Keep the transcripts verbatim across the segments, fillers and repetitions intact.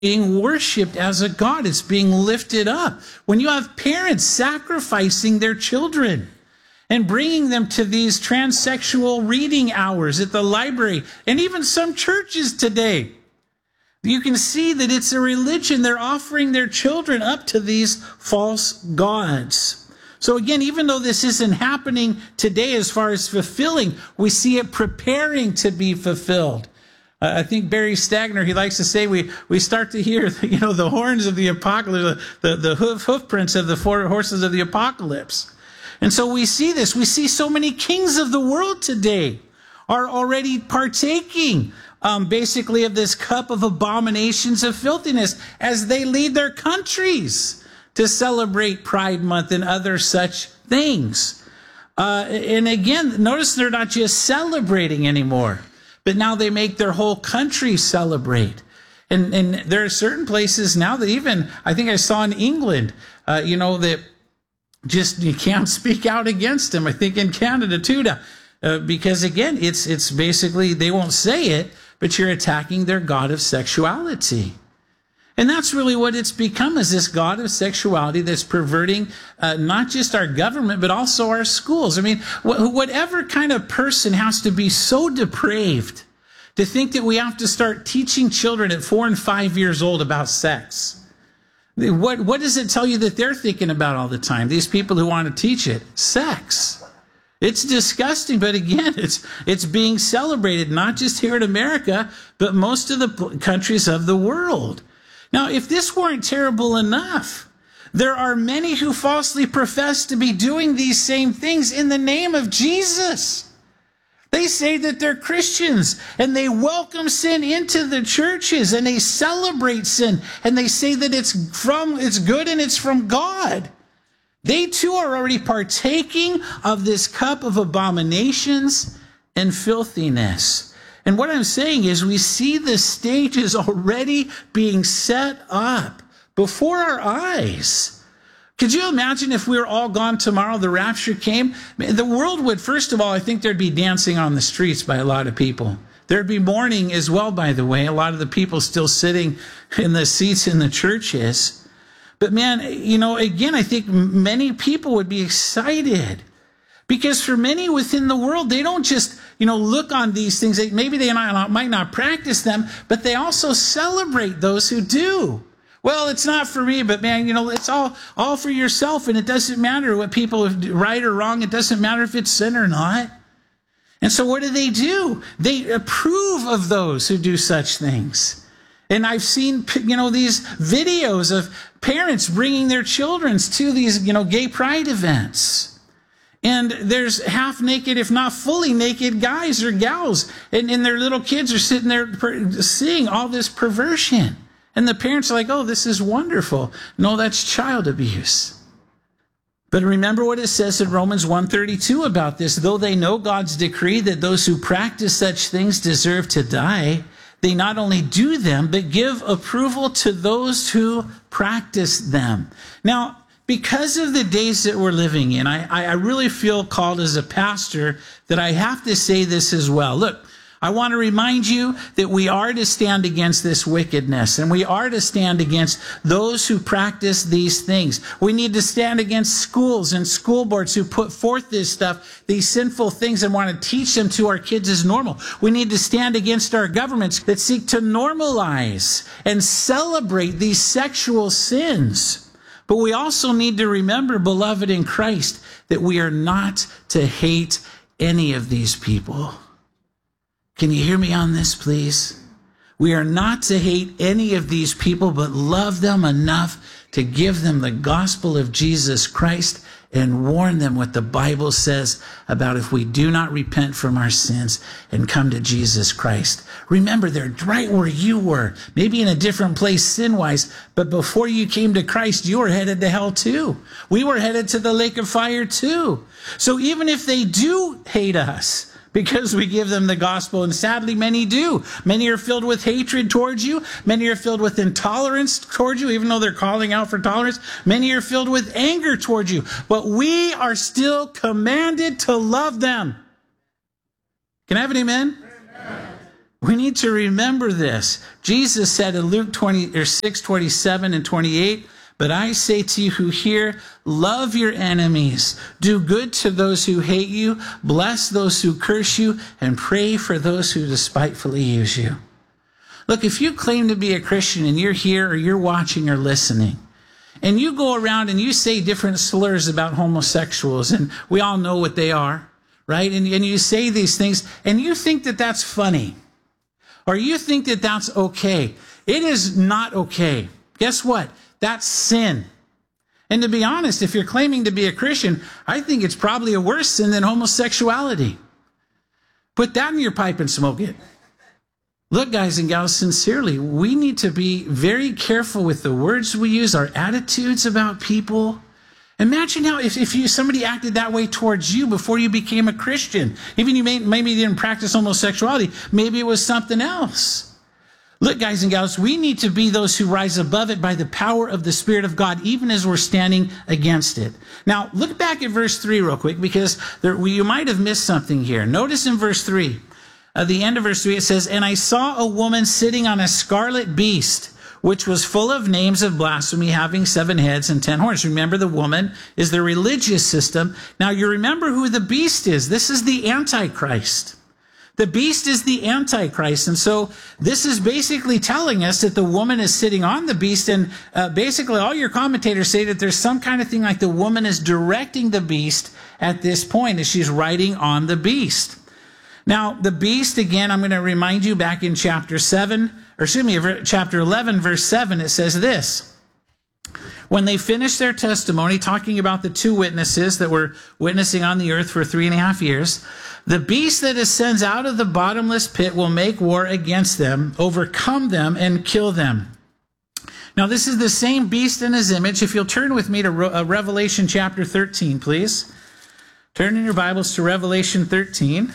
being worshipped as a god. It's being lifted up. When you have parents sacrificing their children and bringing them to these transsexual reading hours at the library, and even some churches today, you can see that it's a religion. They're offering their children up to these false gods. So again, even though this isn't happening today as far as fulfilling, we see it preparing to be fulfilled. Uh, I think Barry Stagner, he likes to say, we, we start to hear, you know, the horns of the apocalypse, the, the hoof, hoof prints of the four horses of the apocalypse. And so we see this. We see so many kings of the world today are already partaking um, basically of this cup of abominations of filthiness as they lead their countries to celebrate Pride Month and other such things. Uh, and again, notice they're not just celebrating anymore, but now they make their whole country celebrate. And, and there are certain places now that even, I think I saw in England, uh, you know, that just you can't speak out against them. I think in Canada too, uh, because again, it's it's basically, they won't say it, but you're attacking their god of sexuality. And that's really what it's become, is this god of sexuality that's perverting uh, not just our government, but also our schools. I mean, wh- whatever kind of person has to be so depraved to think that we have to start teaching children at four and five years old about sex. What, what does it tell you that they're thinking about all the time? These people who want to teach it, sex. It's disgusting, but again, it's it's being celebrated, not just here in America, but most of the countries of the world. Now, if this weren't terrible enough, there are many who falsely profess to be doing these same things in the name of Jesus. They say that they're Christians and they welcome sin into the churches and they celebrate sin and they say that it's from, it's good and it's from God. They too are already partaking of this cup of abominations and filthiness. And what I'm saying is we see the stages already being set up before our eyes. Could you imagine if we were all gone tomorrow, the rapture came? The world would, first of all, I think there'd be dancing on the streets by a lot of people. There'd be mourning as well, by the way. A lot of the people still sitting in the seats in the churches. But man, you know, again, I think many people would be excited. Because for many within the world, they don't just, you know, look on these things. They, maybe they not, might not practice them, but they also celebrate those who do. Well, it's not for me, but man, you know, it's all, all for yourself. And it doesn't matter what people do, right or wrong. It doesn't matter if it's sin or not. And so what do they do? They approve of those who do such things. And I've seen, you know, these videos of parents bringing their children to these, you know, gay pride events. And there's half naked, if not fully naked guys or gals. And, and their little kids are sitting there seeing all this perversion. And the parents are like, oh, this is wonderful. No, that's child abuse. But remember what it says in Romans one thirty-two about this. Though they know God's decree that those who practice such things deserve to die, they not only do them, but give approval to those who practice them. Now, because of the days that we're living in, I, I really feel called as a pastor that I have to say this as well. Look, I want to remind you that we are to stand against this wickedness, and we are to stand against those who practice these things. We need to stand against schools and school boards who put forth this stuff, these sinful things, and want to teach them to our kids as normal. We need to stand against our governments that seek to normalize and celebrate these sexual sins. But we also need to remember, beloved in Christ, that we are not to hate any of these people. Can you hear me on this, please? We are not to hate any of these people, but love them enough to give them the gospel of Jesus Christ and warn them what the Bible says about if we do not repent from our sins and come to Jesus Christ. Remember, they're right where you were, maybe in a different place sin-wise, but before you came to Christ, you were headed to hell too. We were headed to the lake of fire too. So even if they do hate us, because we give them the gospel, and sadly many do. Many are filled with hatred towards you. Many are filled with intolerance towards you, even though they're calling out for tolerance. Many are filled with anger towards you. But we are still commanded to love them. Can I have an amen? Amen. We need to remember this. Jesus said in Luke twenty or six, twenty-seven and twenty-eight, but I say to you who hear, love your enemies, do good to those who hate you, bless those who curse you, and pray for those who despitefully use you. Look, if you claim to be a Christian and you're here or you're watching or listening, and you go around and you say different slurs about homosexuals, and we all know what they are, right? And, and you say these things, and you think that that's funny, or you think that that's okay. It is not okay. Guess what? That's sin. And to be honest, if you're claiming to be a Christian, I think it's probably a worse sin than homosexuality. Put that in your pipe and smoke it. Look, guys and gals, sincerely, we need to be very careful with the words we use, our attitudes about people. Imagine how if, if you somebody acted that way towards you before you became a Christian. Even you may, maybe you didn't practice homosexuality. Maybe it was something else. Look, guys and gals, we need to be those who rise above it by the power of the Spirit of God, even as we're standing against it. Now, look back at verse three real quick, because there, you might have missed something here. Notice in verse three, at the end of verse three, it says, and I saw a woman sitting on a scarlet beast, which was full of names of blasphemy, having seven heads and ten horns. Remember, the woman is the religious system. Now, you remember who the beast is. This is the Antichrist. The beast is the Antichrist. And so this is basically telling us that the woman is sitting on the beast. And uh, basically all your commentators say that there's some kind of thing like the woman is directing the beast at this point as she's riding on the beast. Now, the beast, again, I'm going to remind you back in chapter seven, or excuse me, chapter eleven, verse seven, it says this. When they finished their testimony, talking about the two witnesses that were witnessing on the earth for three and a half years, the beast that ascends out of the bottomless pit will make war against them, overcome them, and kill them. Now, this is the same beast in his image. If you'll turn with me to Revelation chapter thirteen, please. Turn in your Bibles to Revelation thirteen.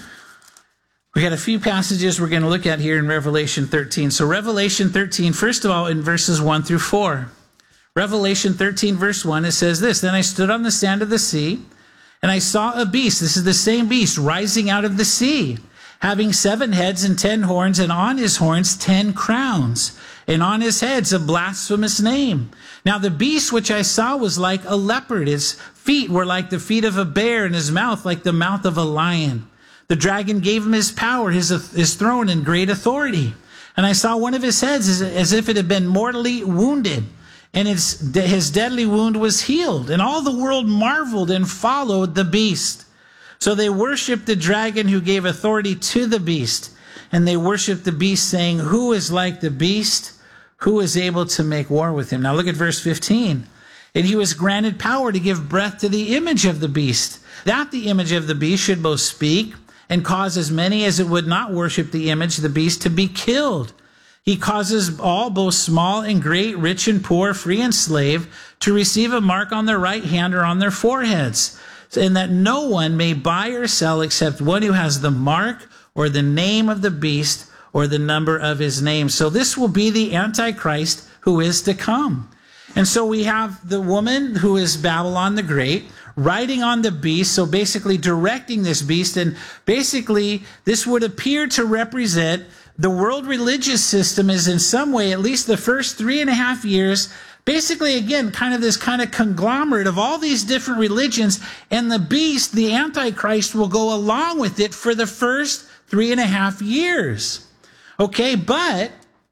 We got a few passages we're going to look at here in Revelation thirteen. So Revelation thirteen, first of all, in verses one through four. Revelation thirteen, verse one, it says this, then I stood on the sand of the sea, and I saw a beast, this is the same beast, rising out of the sea, having seven heads and ten horns, and on his horns ten crowns, and on his heads a blasphemous name. Now the beast which I saw was like a leopard. His feet were like the feet of a bear, and his mouth like the mouth of a lion. The dragon gave him his power, his, his throne, and great authority. And I saw one of his heads as, as if it had been mortally wounded, and his, his deadly wound was healed. And all the world marveled and followed the beast. So they worshiped the dragon who gave authority to the beast. And they worshiped the beast, saying, who is like the beast? Who is able to make war with him? Now look at verse fifteen. And he was granted power to give breath to the image of the beast, that the image of the beast should both speak and cause as many as it would not worship the image of the beast to be killed. He causes all, both small and great, rich and poor, free and slave, to receive a mark on their right hand or on their foreheads, and that no one may buy or sell except one who has the mark or the name of the beast or the number of his name. So this will be the Antichrist who is to come. And so we have the woman who is Babylon the Great, riding on the beast, so basically directing this beast. And basically, this would appear to represent the world religious system is in some way, at least the first three and a half years, basically, again, kind of this kind of conglomerate of all these different religions. And the beast, the Antichrist, will go along with it for the first three and a half years. Okay, but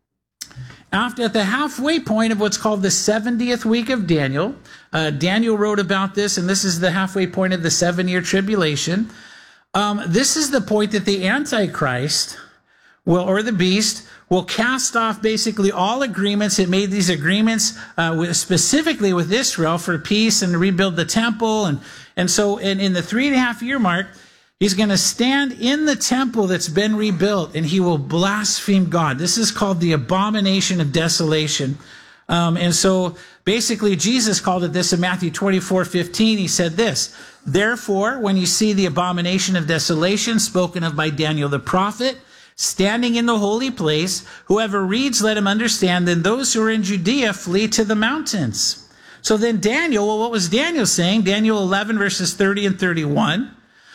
after at the halfway point of what's called the seventieth week of Daniel, uh, Daniel wrote about this, and this is the halfway point of the seven-year tribulation. Um, this is the point that the Antichrist will, or the beast, will cast off basically all agreements. It made these agreements uh, with, specifically with Israel for peace and to rebuild the temple. And, and so in, in the three and a half year mark, he's going to stand in the temple that's been rebuilt, and he will blaspheme God. This is called the abomination of desolation. Um, and so basically Jesus called it this in Matthew twenty-four fifteen. He said this, therefore, when you see the abomination of desolation spoken of by Daniel the prophet, standing in the holy place, whoever reads, let him understand. Then those who are in Judea flee to the mountains. So then Daniel, well, what was Daniel saying? Daniel eleven verses thirty and thirty-one.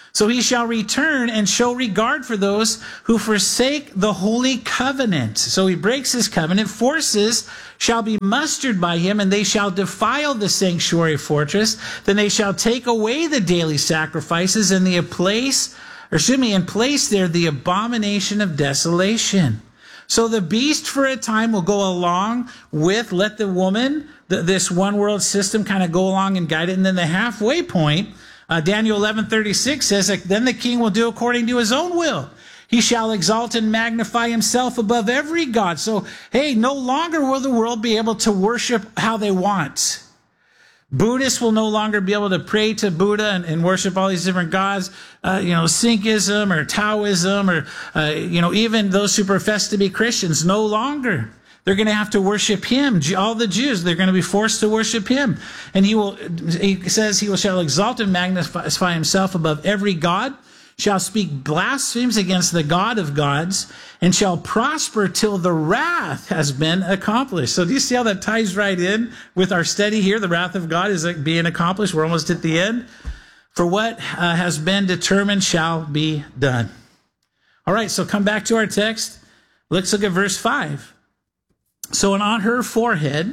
So he shall return and show regard for those who forsake the holy covenant. So he breaks his covenant. Forces shall be mustered by him, and they shall defile the sanctuary fortress. Then they shall take away the daily sacrifices, and the place, or excuse me, and place there the abomination of desolation. So the beast for a time will go along with, let the woman, the, this one world system kind of go along and guide it. And then the halfway point, Uh, Daniel eleven thirty-six says, then the king will do according to his own will. He shall exalt and magnify himself above every god. So, hey, no longer will the world be able to worship how they want. Buddhists will no longer be able to pray to Buddha and, and worship all these different gods. Uh, you know, Sikhism or Taoism or, uh, you know, even those who profess to be Christians, no longer. They're going to have to worship him. All the Jews, they're going to be forced to worship him. And he will, he says, he will shall exalt and magnify himself above every god, shall speak blasphemies against the God of gods, and shall prosper till the wrath has been accomplished. So do you see how that ties right in with our study here? The wrath of God is being accomplished. We're almost at the end. For what uh, has been determined shall be done. All right, so come back to our text. Let's look at verse five. So, and on her forehead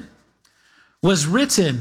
was written,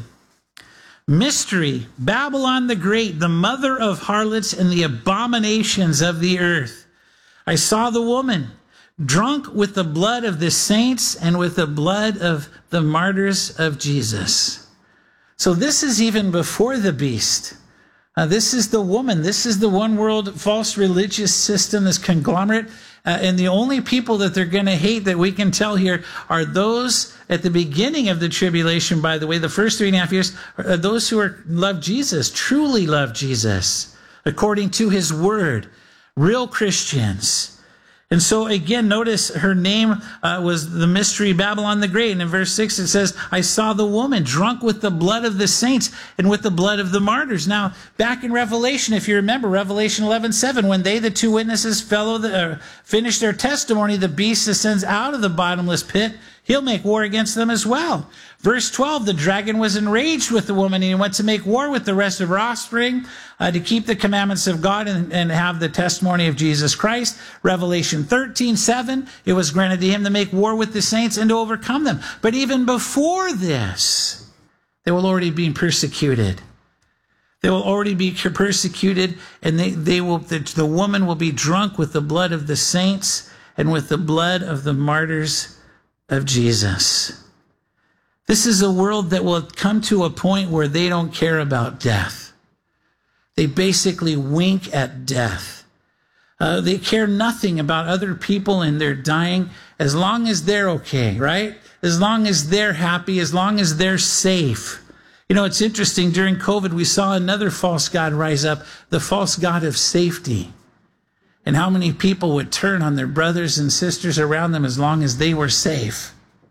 Mystery, Babylon the Great, the mother of harlots and the abominations of the earth. I saw the woman drunk with the blood of the saints and with the blood of the martyrs of Jesus. So this is even before the beast. Uh, this is the woman. This is the one world false religious system, this conglomerate. Uh, and the only people that they're going to hate that we can tell here are those at the beginning of the tribulation, by the way, the first three and a half years, are those who are love Jesus, truly love Jesus, according to his word, real Christians. And so again, notice her name uh, was the mystery Babylon the Great. And in verse six, it says, I saw the woman drunk with the blood of the saints and with the blood of the martyrs. Now, back in Revelation, if you remember, Revelation eleven seven, when they, the two witnesses, fellow the, uh, finished their testimony, the beast ascends out of the bottomless pit. He'll make war against them as well. Verse twelve, the dragon was enraged with the woman, and he went to make war with the rest of her offspring uh, to keep the commandments of God and, and have the testimony of Jesus Christ. Revelation thirteen seven, it was granted to him to make war with the saints and to overcome them. But even before this, they will already be persecuted. They will already be persecuted, and they, they will. The, the woman will be drunk with the blood of the saints and with the blood of the martyrs of Jesus. This is a world that will come to a point where they don't care about death. They basically wink at death. Uh, they care nothing about other people and their dying as long as they're okay, right? As long as they're happy, as long as they're safe. You know, it's interesting. During COVID, we saw another false god rise up, the false god of safety. And how many people would turn on their brothers and sisters around them as long as they were safe.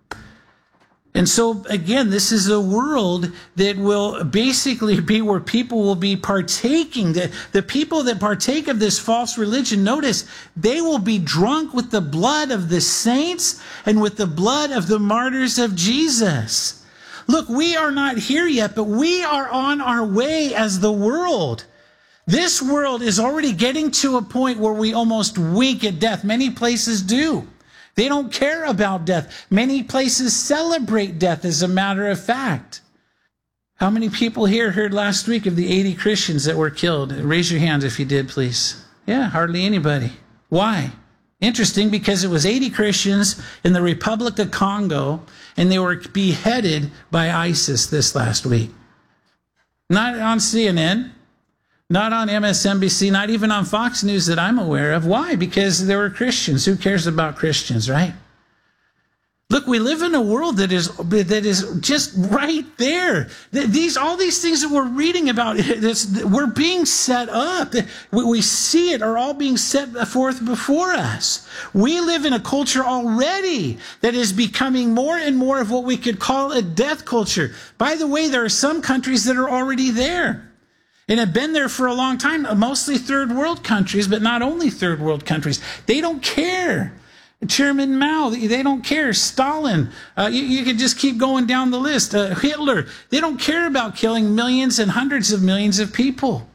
And so, again, this is a world that will basically be where people will be partaking. The, the people that partake of this false religion, notice, they will be drunk with the blood of the saints and with the blood of the martyrs of Jesus. Look, we are not here yet, but we are on our way as the world. This world is already getting to a point where we almost wink at death. Many places do. They don't care about death. Many places celebrate death, as a matter of fact. How many people here heard last week of the eighty Christians that were killed? Raise your hands if you did, please. Yeah, hardly anybody. Why? Interesting, because it was eighty Christians in the Republic of Congo, and they were beheaded by ISIS this last week. Not on C N N. Not on M S N B C, not even on Fox News that I'm aware of. Why? Because they were Christians. Who cares about Christians, right? Look, we live in a world that is that is just right there. These all these things that we're reading about, this, we're being set up. We see it are all being set forth before us. We live in a culture already that is becoming more and more of what we could call a death culture. By the way, there are some countries that are already there. And have been there for a long time, mostly third world countries, but not only third world countries. They don't care. Chairman Mao, they don't care. Stalin, uh, you, you could just keep going down the list. Uh, Hitler, they don't care about killing millions and hundreds of millions of people.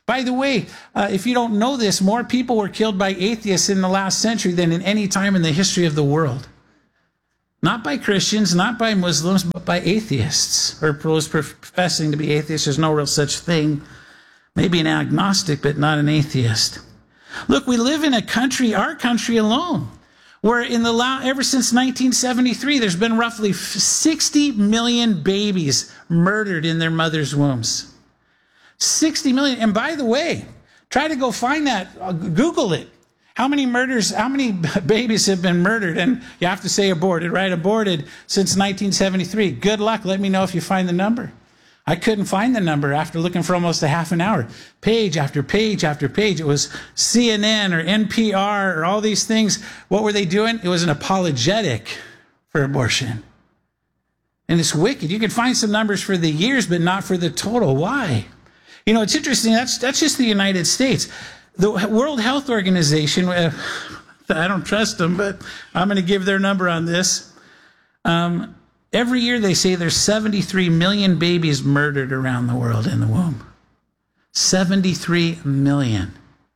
By the way, uh, if you don't know this, more people were killed by atheists in the last century than in any time in the history of the world. Not by Christians, not by Muslims, but by atheists, or those professing to be atheists. There's no real such thing. Maybe an agnostic, but not an atheist. Look, we live in a country, our country alone, where in the la- ever since nineteen seventy-three, there's been roughly sixty million babies murdered in their mother's wombs. sixty million. And by the way, try to go find that. Uh, Google it. How many murders, how many babies have been murdered? And you have to say aborted, right? Aborted since nineteen seventy-three. Good luck. Let me know if you find the number. I couldn't find the number after looking for almost a half an hour. Page after page after page. It was C N N or N P R or all these things. What were they doing? It was an apologetic for abortion. And it's wicked. You can find some numbers for the years, but not for the total. Why? You know, it's interesting. That's, that's just the United States. The World Health Organization, uh, I don't trust them, but I'm going to give their number on this. Um, every year they say there's seventy-three million babies murdered around the world in the womb. seventy-three million.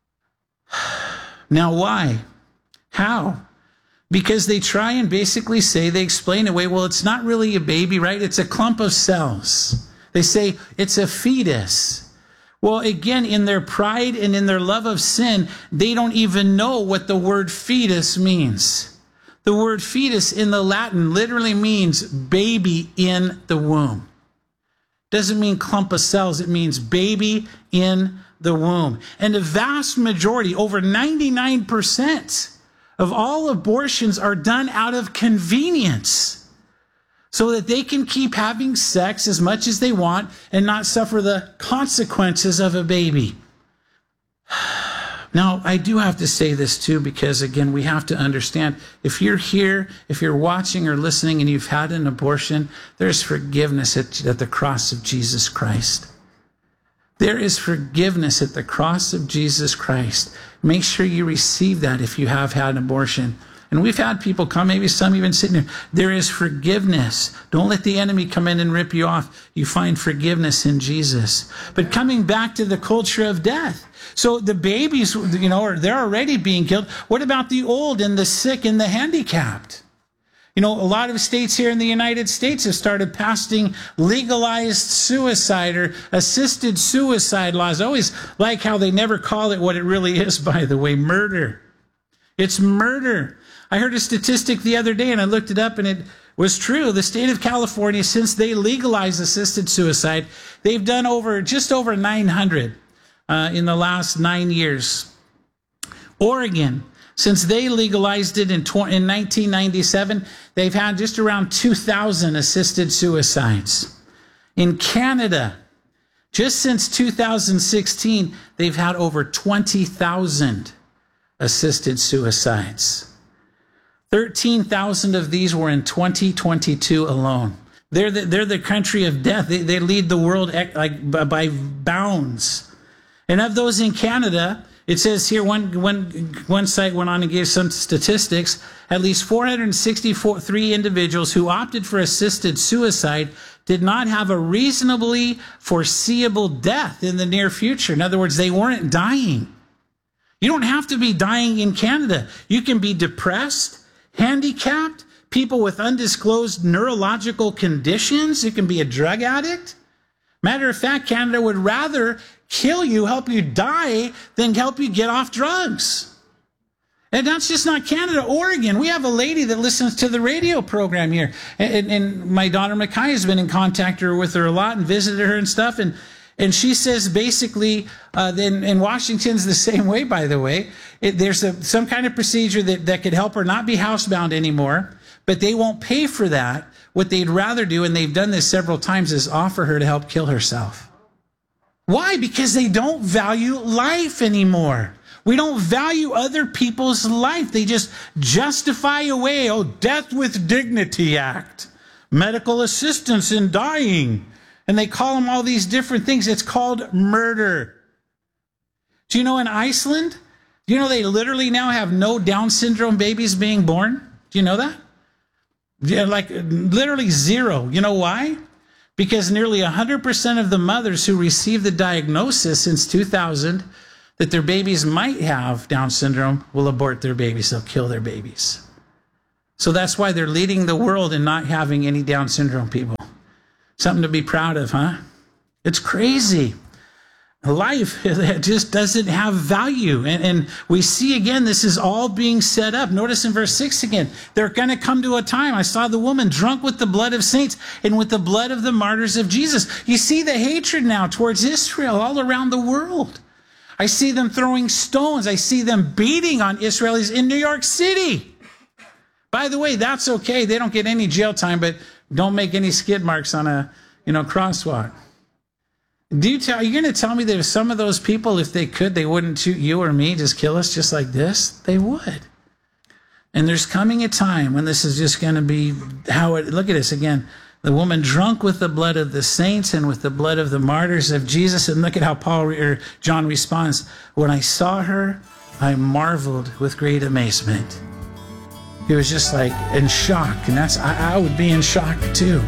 Now, why? How? Because they try and basically say, they explain away, well, it's not really a baby, right? It's a clump of cells. They say it's a fetus. Well, again, in their pride and in their love of sin, they don't even know what the word fetus means. The word fetus in the Latin literally means baby in the womb. Doesn't mean clump of cells. It means baby in the womb. And the vast majority, over ninety-nine percent of all abortions are done out of convenience, so that they can keep having sex as much as they want and not suffer the consequences of a baby. Now, I do have to say this too, because again, we have to understand, if you're here, if you're watching or listening and you've had an abortion, there's forgiveness at, at the cross of Jesus Christ. There is forgiveness at the cross of Jesus Christ. Make sure you receive that if you have had an abortion. And we've had people come, maybe some even sitting there. There is forgiveness. Don't let the enemy come in and rip you off. You find forgiveness in Jesus. But coming back to the culture of death. So the babies, you know, they're already being killed. What about the old and the sick and the handicapped? You know, a lot of states here in the United States have started passing legalized suicide or assisted suicide laws. I always like how they never call it what it really is, by the way, murder. It's murder. I heard a statistic the other day and I looked it up and it was true. The state of California, since they legalized assisted suicide, they've done over just over nine hundred uh, in the last nine years. Oregon, since they legalized it in, in nineteen ninety-seven, they've had just around two thousand assisted suicides. In Canada, just since two thousand sixteen, they've had over twenty thousand assisted suicides. thirteen thousand of these were in twenty twenty-two alone. They're the, they're the country of death. They, they lead the world like by bounds. And of those in Canada, it says here, one, one, one site went on and gave some statistics, at least four hundred sixty-three individuals who opted for assisted suicide did not have a reasonably foreseeable death in the near future. In other words, they weren't dying. You don't have to be dying in Canada. You can be depressed, handicapped, people with undisclosed neurological conditions. You can be a drug addict. Matter of fact, Canada would rather kill you, help you die, than help you get off drugs. And that's just not Canada. Oregon, we have a lady that listens to the radio program here. And, and my daughter Micaiah has been in contact with her a lot and visited her and stuff. And And she says basically, uh, then in Washington's the same way, by the way. It, there's a, some kind of procedure that, that could help her not be housebound anymore, but they won't pay for that. What they'd rather do, and they've done this several times, is offer her to help kill herself. Why? Because they don't value life anymore. We don't value other people's life. They just justify away, oh, Death with Dignity Act, medical assistance in dying. And they call them all these different things. It's called murder. Do you know in Iceland, do you know they literally now have no Down syndrome babies being born? Do you know that? Yeah, like literally zero. You know why? because nearly one hundred percent of the mothers who received the diagnosis since two thousand that their babies might have Down syndrome will abort their babies. They'll kill their babies. So that's why they're leading the world in not having any Down syndrome people. Something to be proud of, huh? It's crazy. Life just doesn't have value. And, and we see again, this is all being set up. Notice in verse six again, they're going to come to a time. I saw the woman drunk with the blood of saints and with the blood of the martyrs of Jesus. You see the hatred now towards Israel all around the world. I see them throwing stones. I see them beating on Israelis in New York City. By the way, that's okay. They don't get any jail time, but don't make any skid marks on a, you know, crosswalk. Do you tell, are you going to tell me that if some of those people, if they could, they wouldn't shoot you or me, just kill us just like this? They would. And there's coming a time when this is just going to be how it, look at this again. The woman drunk with the blood of the saints and with the blood of the martyrs of Jesus. And look at how Paul or John responds. When I saw her, I marveled with great amazement. He was just like in shock. And that's, I, I would be in shock too.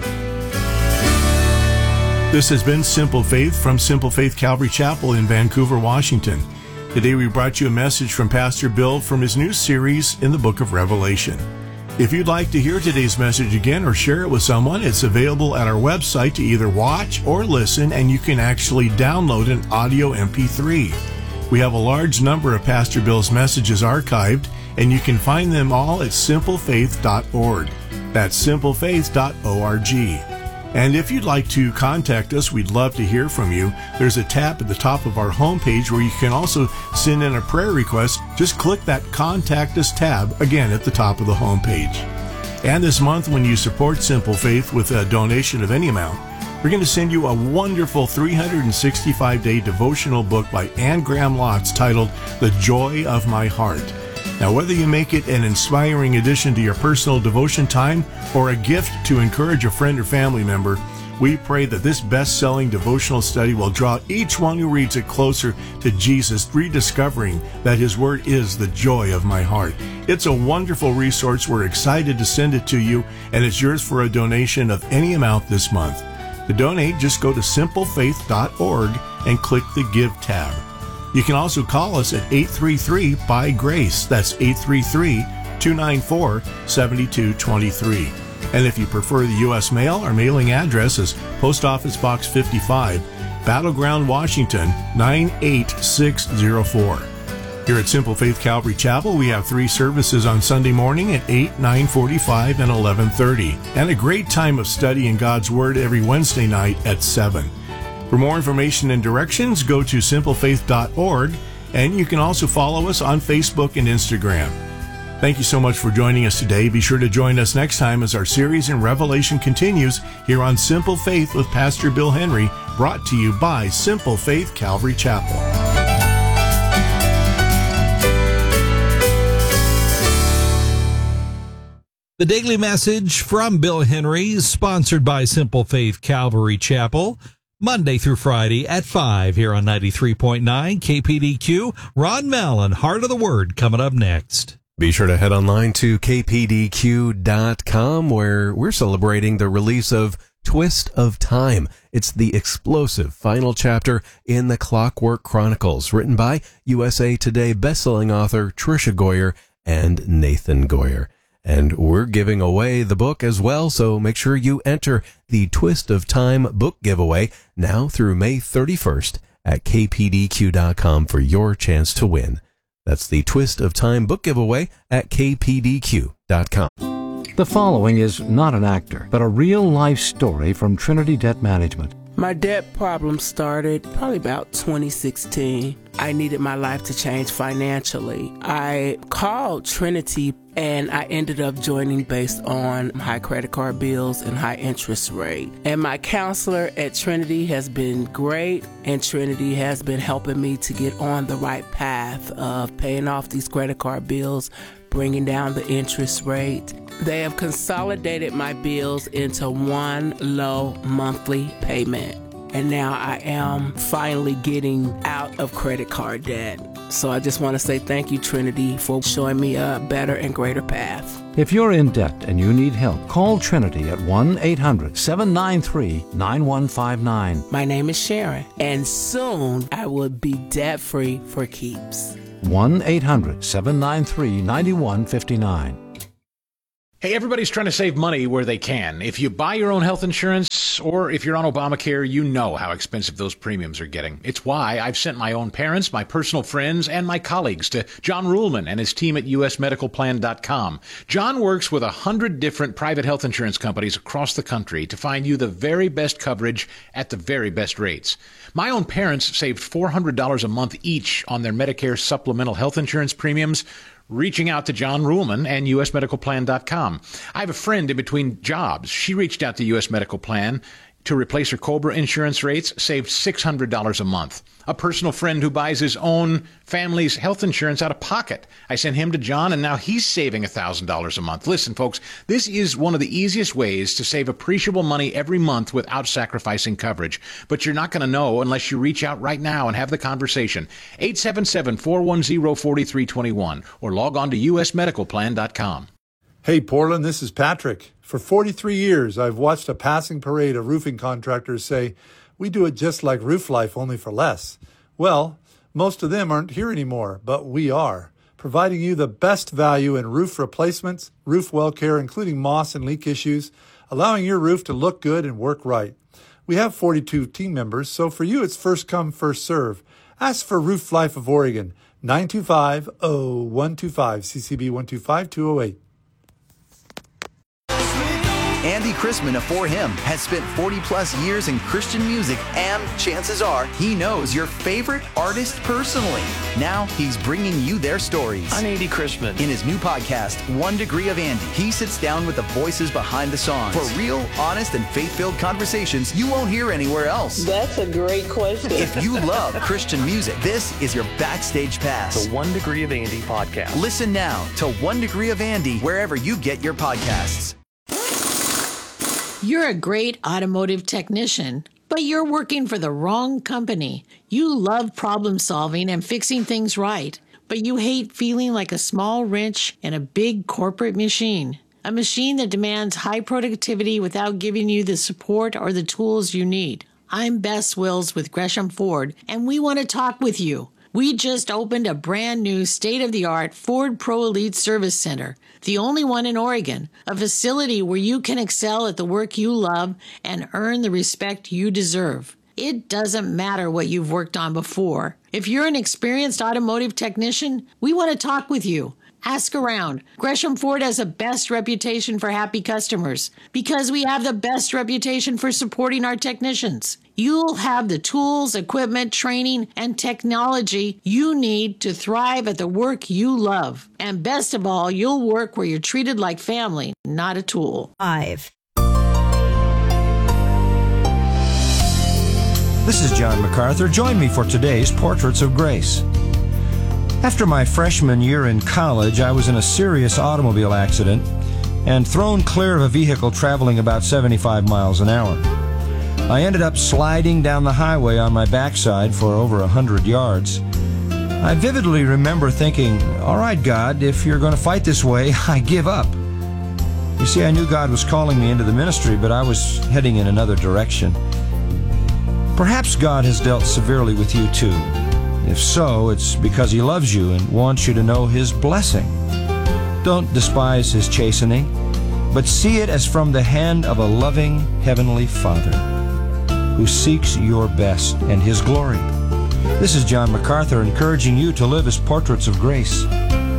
This has been Simple Faith from Simple Faith Calvary Chapel in Vancouver, Washington. Today we brought you a message from Pastor Bill from his new series in the book of Revelation. If you'd like to hear today's message again or share it with someone, it's available at our website to either watch or listen, and you can actually download an audio M P three. We have a large number of Pastor Bill's messages archived, and you can find them all at simple faith dot org. That's simple faith dot org. And if you'd like to contact us, we'd love to hear from you. There's a tab at the top of our homepage where you can also send in a prayer request. Just click that Contact Us tab, again, at the top of the homepage. And this month, when you support Simple Faith with a donation of any amount, we're going to send you a wonderful three hundred sixty-five day devotional book by Anne Graham Lotz titled The Joy of My Heart. Now, whether you make it an inspiring addition to your personal devotion time or a gift to encourage a friend or family member, we pray that this best-selling devotional study will draw each one who reads it closer to Jesus, rediscovering that His Word is the joy of my heart. It's a wonderful resource. We're excited to send it to you, and it's yours for a donation of any amount this month. To donate, just go to simple faith dot org and click the Give tab. You can also call us at eight three three, B Y, GRACE. That's eight three three, two nine four, seven two two three. And if you prefer the U S mail, our mailing address is Post Office Box fifty-five, Battleground, Washington, nine eight six zero four. Here at Simple Faith Calvary Chapel, we have three services on Sunday morning at eight, nine forty-five, and eleven thirty, and a great time of study in God's Word every Wednesday night at seven. For more information and directions, go to simple faith dot org, and you can also follow us on Facebook and Instagram. Thank you so much for joining us today. Be sure to join us next time as our series in Revelation continues here on Simple Faith with Pastor Bill Henry, brought to you by Simple Faith Calvary Chapel. The Daily Message from Bill Henry, sponsored by Simple Faith Calvary Chapel, Monday through Friday at five here on ninety-three point nine K P D Q. Ron Mallon, Heart of the Word, coming up next. Be sure to head online to K P D Q dot com, where we're celebrating the release of Twist of Time. It's the explosive final chapter in the Clockwork Chronicles, written by U S A Today bestselling author Tricia Goyer and Nathan Goyer. And we're giving away the book as well, so make sure you enter the Twist of Time book giveaway now through May thirty-first at K P D Q dot com for your chance to win. That's the Twist of Time book giveaway at K P D Q dot com. The following is not an actor, but a real-life story from Trinity Debt Management. My debt problem started probably about twenty sixteen. I needed my life to change financially. I called Trinity and I ended up joining based on high credit card bills and high interest rate. And my counselor at Trinity has been great, and Trinity has been helping me to get on the right path of paying off these credit card bills, bringing down the interest rate. They have consolidated my bills into one low monthly payment. And now I am finally getting out of credit card debt. So I just want to say thank you, Trinity, for showing me a better and greater path. If you're in debt and you need help, call Trinity at one eight hundred seven nine three nine one five nine. My name is Sharon, and soon I will be debt-free for keeps. one eight hundred seven nine three nine one five nine. Hey, everybody's trying to save money where they can. If you buy your own health insurance or if you're on Obamacare, you know how expensive those premiums are getting. It's why I've sent my own parents, my personal friends, and my colleagues to John Ruhlman and his team at U S medical plan dot com. John works with a hundred different private health insurance companies across the country to find you the very best coverage at the very best rates. My own parents saved four hundred dollars a month each on their Medicare supplemental health insurance premiums, reaching out to John Ruhlman and U S medical plan dot com. I have a friend in between jobs. She reached out to U S Medical Plan to replace her COBRA insurance rates, saved six hundred dollars a month. A personal friend who buys his own family's health insurance out of pocket. I sent him to John, and now he's saving one thousand dollars a month. Listen, folks, this is one of the easiest ways to save appreciable money every month without sacrificing coverage. But you're not going to know unless you reach out right now and have the conversation. eight seven seven, four one zero, four three two one or log on to U S medical plan dot com. Hey, Portland, this is Patrick. For forty-three years, I've watched a passing parade of roofing contractors say, we do it just like Roof Life, only for less. Well, most of them aren't here anymore, but we are, providing you the best value in roof replacements, roof well care, including moss and leak issues, allowing your roof to look good and work right. We have forty-two team members, so for you, it's first come, first serve. Ask for Roof Life of Oregon, nine two five, zero one two five, C C B one two five two zero eight. Andy Chrisman of For Him has spent forty plus years in Christian music, and chances are he knows your favorite artist personally. Now he's bringing you their stories. I'm Andy Chrisman. In his new podcast, One Degree of Andy, he sits down with the voices behind the songs for real, honest, and faith-filled conversations you won't hear anywhere else. That's a great question. If you love Christian music, this is your backstage pass. The One Degree of Andy podcast. Listen now to One Degree of Andy wherever you get your podcasts. You're a great automotive technician, but you're working for the wrong company. You love problem solving and fixing things right, but you hate feeling like a small wrench in a big corporate machine. A machine that demands high productivity without giving you the support or the tools you need. I'm Bess Wills with Gresham Ford, and we want to talk with you. We just opened a brand new state-of-the-art Ford Pro Elite Service Center, the only one in Oregon, a facility where you can excel at the work you love and earn the respect you deserve. It doesn't matter what you've worked on before. If you're an experienced automotive technician, we want to talk with you. Ask around. Gresham Ford has the best reputation for happy customers because we have the best reputation for supporting our technicians. You'll have the tools, equipment, training, and technology you need to thrive at the work you love. And best of all, you'll work where you're treated like family, not a tool. Five. This is John MacArthur. Join me for today's Portraits of Grace. After my freshman year in college, I was in a serious automobile accident and thrown clear of a vehicle traveling about seventy-five miles an hour. I ended up sliding down the highway on my backside for over a hundred yards. I vividly remember thinking, all right, God, if you're going to fight this way, I give up. You see, I knew God was calling me into the ministry, but I was heading in another direction. Perhaps God has dealt severely with you too. If so, it's because He loves you and wants you to know His blessing. Don't despise His chastening, but see it as from the hand of a loving Heavenly Father who seeks your best and His glory. This is John MacArthur encouraging you to live as portraits of grace.